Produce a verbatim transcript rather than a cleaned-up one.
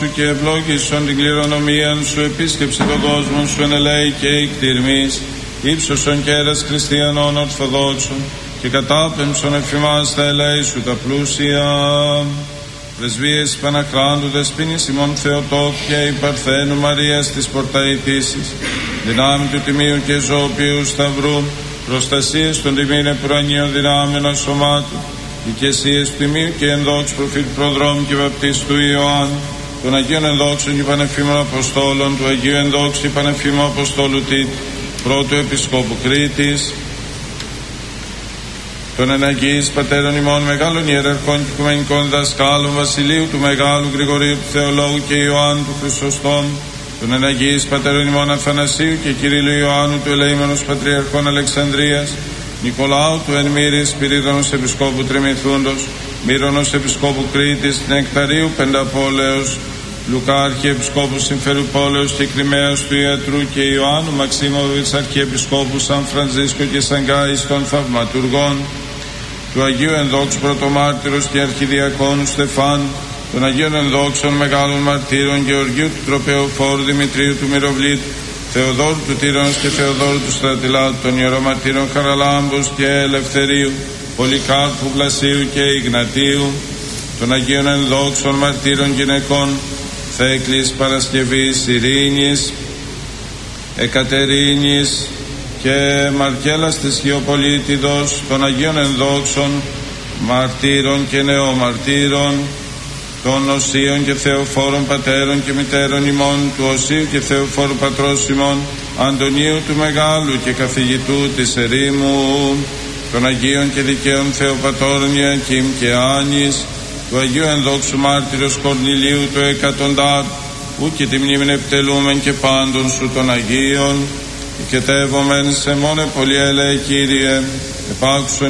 και ευλόγησον την κληρονομία σου, επίσκεψε τον κόσμο σου εν ελέη και εκτιρμής, ύψωσον κέρας χριστιανών ορθοδόξων και κατάπεμψον εφημάς τα ελέη σου τα πλούσια. Πρεσβείες Παναχράντου Δεσποίνης ημών Θεοτόκου και η Παρθένου Μαρίας της Πορταϊτήσης, δυνάμει του Τιμίου και Ζωοποιού Σταυρού, προστασίες των τιμήν επουρανίων δυνάμεων ασωμάτου, οικεσίες του Τιμίου και ενδόξου προφήτου Προδρόμου και βαπτίστου Ιωάννου, των Αγίων Ενδόξων και Πανεφήμων Αποστόλων, του Αγίου Ενδόξου και Πανεφήμου Αποστόλου Τίτου, πρώτου Επισκόπου Κρήτης, των εναγγύης πατέρων ημών μεγάλων ιεραρχών και οικουμενικών δασκάλων, Βασιλείου του Μεγάλου, Γρηγορίου του Θεολόγου και Ιωάννου του Χρυσοστόμου, των εναγγύης πατέρων ημών Αθανασίου και Κυρίλλου Ιωάννου του ελεήμενος Πατριαρχών Αλεξανδρίας, Νικολάου του εν Μύρης, Σπυρίδωνος Επισκόπου Τριμηθούντος, Μύρωνος Επισκόπου Κρήτης, Νεκταρίου Πενταπόλεως, Λουκά Αρχιεπισκόπου Συμφερουπόλεως και Κριμαίας του Ιατρού και Ιωάννου Μαξίμοβιτς Αρχιεπισκόπου Σαν Φρανσίσκο και Σαγκάης των Θαυματουργών, του Αγίου Ενδόξου Πρωτομάρτυρος και Αρχιδιακόνου Στεφάνου, των Αγίων Ενδόξων Μεγάλων Μαρτύρων Γεωργίου του Τροπεοφόρου, Δημητρίου του Μυροβλήτου, Θεοδόρου του Τύρωνος και Θεοδόρου του Στρατιλάτου, των Ιερομαρτύρων Χαραλάμπους και Ελευθερίου, Πολυκάρπου, Βλασίου και Ιγνατίου, των Αγίων Ενδόξων Μαρτύρων Γυναικών, Θέκλης, Παρασκευής, Ειρήνης, Εκατερίνης και Μαρκέλας της Χιοπολίτιδος, των Αγίων Ενδόξων Μαρτύρων και Νεομαρτύρων, των Οσίων και Θεοφόρων Πατέρων και Μητέρων ημών, του Οσίου και Θεοφόρου Πατρός ημών, Αντωνίου του Μεγάλου και καθηγητού της ερήμου, των Αγίων και Δικαίων Θεοπατώρων Ιακήμ και Άνης, του Αγίου Ενδόξου Μάρτυρος Κορνηλίου του εκατοντάρ, ου και τη μνήμην επιτελούμεν και πάντων σου των Αγίων, και τεύομεν σε μόνε πολυέλεε Κύριε, επάκουσον